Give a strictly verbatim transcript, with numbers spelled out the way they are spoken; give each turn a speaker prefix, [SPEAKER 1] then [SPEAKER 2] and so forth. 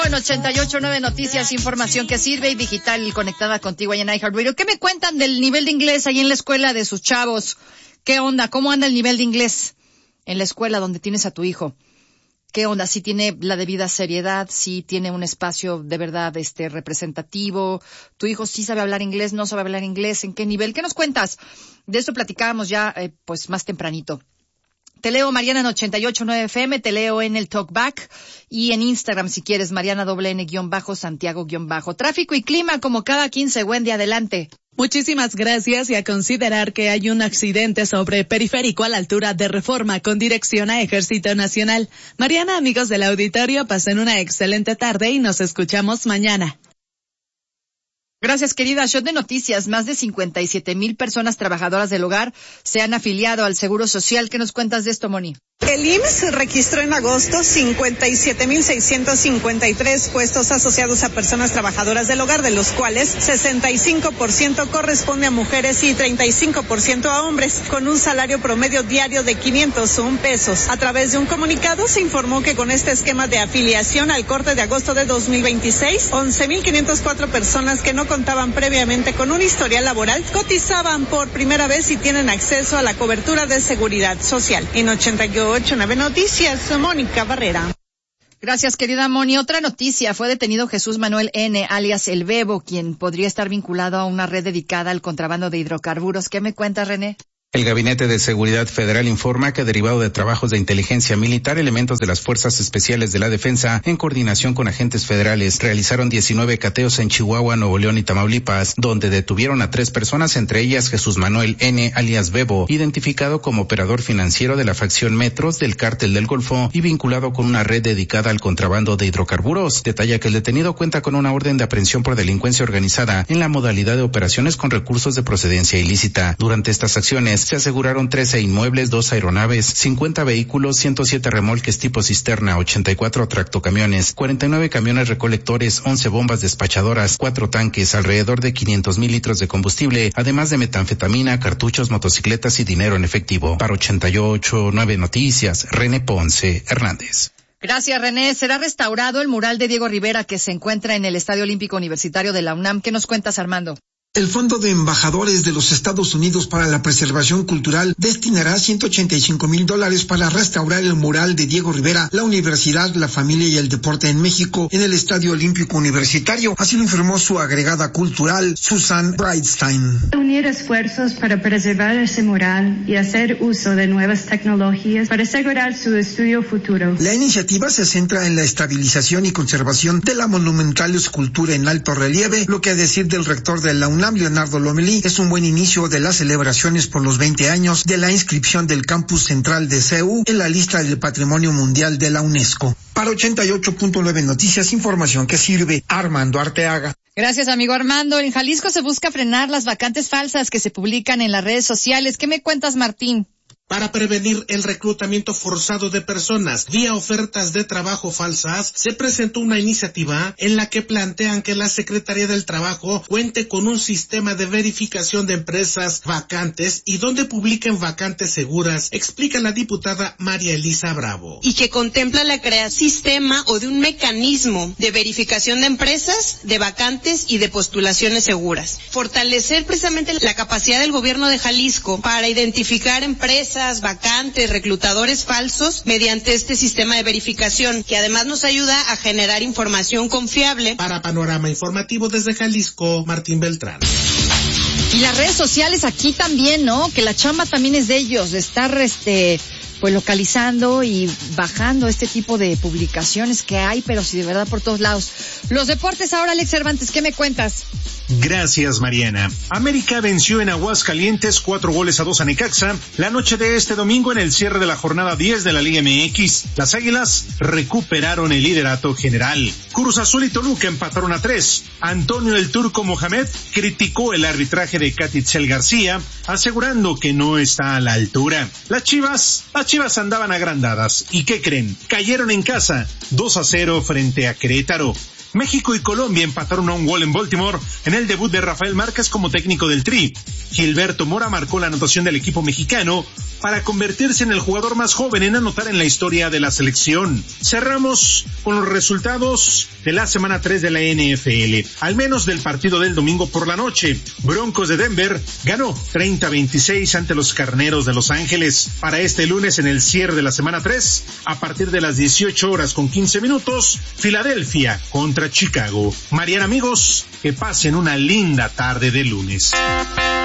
[SPEAKER 1] En ochenta y ocho punto nueve Noticias, información que sirve y digital conectada contigo ahí en iHeartRadio. ¿Qué me cuentan del nivel de inglés ahí en la escuela de sus chavos? ¿Qué onda? ¿Cómo anda el nivel de inglés en la escuela donde tienes a tu hijo? ¿Qué onda? ¿Si tiene la debida seriedad? ¿Si tiene un espacio de verdad este representativo? ¿Tu hijo sí sabe hablar inglés? ¿No sabe hablar inglés? ¿En qué nivel? ¿Qué nos cuentas? De eso platicábamos ya eh, pues más tempranito. Te leo, Mariana, en ochenta y ocho punto nueve F M, te leo en el Talkback y en Instagram, si quieres, Mariana doble N guión bajo, Santiago guión bajo. Tráfico y clima como cada quince, Wendy, adelante.
[SPEAKER 2] Muchísimas gracias, y a considerar que hay un accidente sobre Periférico a la altura de Reforma con dirección a Ejército Nacional. Mariana, amigos del auditorio, pasen una excelente tarde y nos escuchamos mañana.
[SPEAKER 1] Gracias, querida. Shot de noticias. Más de cincuenta y siete mil personas trabajadoras del hogar se han afiliado al Seguro Social. ¿Qué nos cuentas de esto, Moni?
[SPEAKER 3] El I M S S registró en agosto cincuenta y siete mil seiscientos cincuenta y tres puestos asociados a personas trabajadoras del hogar, de los cuales sesenta y cinco por ciento corresponde a mujeres y treinta y cinco por ciento a hombres, con un salario promedio diario de quinientos un pesos. A través de un comunicado se informó que con este esquema de afiliación al corte de agosto de dos mil veintiséis, once mil quinientas cuatro personas que no contaban previamente con un historial laboral cotizaban por primera vez y tienen acceso a la cobertura de seguridad social. En ochenta y ocho punto nueve Noticias, Mónica Barrera.
[SPEAKER 1] Gracias, querida Moni. Otra noticia, fue detenido Jesús Manuel N., alias El Bebo, quien podría estar vinculado a una red dedicada al contrabando de hidrocarburos. ¿Qué me cuentas, René?
[SPEAKER 4] El Gabinete de Seguridad Federal informa que, derivado de trabajos de inteligencia militar, elementos de las Fuerzas Especiales de la Defensa, en coordinación con agentes federales, realizaron diecinueve cateos en Chihuahua, Nuevo León y Tamaulipas, donde detuvieron a tres personas, entre ellas Jesús Manuel N., alias Bebo, identificado como operador financiero de la facción Metros del Cártel del Golfo y vinculado con una red dedicada al contrabando de hidrocarburos. Detalla que el detenido cuenta con una orden de aprehensión por delincuencia organizada en la modalidad de operaciones con recursos de procedencia ilícita. Durante estas acciones, se aseguraron trece inmuebles, dos aeronaves, cincuenta vehículos, ciento siete remolques tipo cisterna, ochenta y cuatro tractocamiones, cuarenta y nueve camiones recolectores, once bombas despachadoras, cuatro tanques, alrededor de quinientos mil litros de combustible, además de metanfetamina, cartuchos, motocicletas y dinero en efectivo. Para ochenta y ocho punto nueve Noticias, René Ponce Hernández.
[SPEAKER 1] Gracias, René. Será restaurado el mural de Diego Rivera que se encuentra en el Estadio Olímpico Universitario de la UNAM. ¿Qué nos cuentas, Armando?
[SPEAKER 5] El Fondo de Embajadores de los Estados Unidos para la Preservación Cultural destinará ciento ochenta y cinco mil dólares para restaurar el mural de Diego Rivera, la Universidad, la Familia y el Deporte en México, en el Estadio Olímpico Universitario. Así lo informó su agregada cultural, Susan Breitstein.
[SPEAKER 6] Unir esfuerzos para preservar ese mural y hacer uso de nuevas tecnologías para asegurar su estudio futuro.
[SPEAKER 5] La iniciativa se centra en la estabilización y conservación de la monumental escultura en alto relieve, lo que, a decir del rector de la UNAM, Leonardo Lomelí, es un buen inicio de las celebraciones por los veinte años de la inscripción del campus central de C E U en la lista del Patrimonio Mundial de la UNESCO. Para ochenta y ocho punto nueve Noticias, información que sirve, Armando Arteaga.
[SPEAKER 1] Gracias, amigo Armando. En Jalisco se busca frenar las vacantes falsas que se publican en las redes sociales. ¿Qué me cuentas, Martín?
[SPEAKER 7] Para prevenir el reclutamiento forzado de personas vía ofertas de trabajo falsas, se presentó una iniciativa en la que plantean que la Secretaría del Trabajo cuente con un sistema de verificación de empresas vacantes y donde publiquen vacantes seguras, explica la diputada María Elisa Bravo.
[SPEAKER 8] Y que contempla la creación de un sistema o de un mecanismo de verificación de empresas, de vacantes y de postulaciones seguras. Fortalecer precisamente la capacidad del gobierno de Jalisco para identificar empresas, vacantes, reclutadores falsos mediante este sistema de verificación, que además nos ayuda a generar información confiable.
[SPEAKER 7] Para Panorama Informativo desde Jalisco, Martín Beltrán.
[SPEAKER 1] Y las redes sociales aquí también, ¿no? Que la chamba también es de ellos, de estar este pues localizando y bajando este tipo de publicaciones que hay, pero sí de verdad por todos lados. Los deportes ahora, Alex Cervantes, ¿qué me cuentas?
[SPEAKER 9] Gracias, Mariana. América venció en Aguascalientes cuatro goles a dos a Necaxa la noche de este domingo en el cierre de la jornada diez de la Liga M X. Las Águilas recuperaron el liderato general. Cruz Azul y Toluca empataron a tres. Antonio el Turco Mohamed criticó el arbitraje de Catitzel García, asegurando que no está a la altura. Las Chivas, las Chivas andaban agrandadas. ¿Y qué creen? Cayeron en casa dos a cero frente a Querétaro. México y Colombia empataron a un gol en Baltimore en el debut de Rafael Márquez como técnico del Tri. Gilberto Mora marcó la anotación del equipo mexicano para convertirse en el jugador más joven en anotar en la historia de la selección. Cerramos con los resultados de la semana tres de la N F L, al menos del partido del domingo por la noche. Broncos de Denver ganó treinta a veintiséis ante los Carneros de Los Ángeles. Para este lunes, en el cierre de la semana tres, a partir de las dieciocho horas con quince minutos, Filadelfia contra Chicago. Mariana, amigos, que pasen una linda tarde de lunes.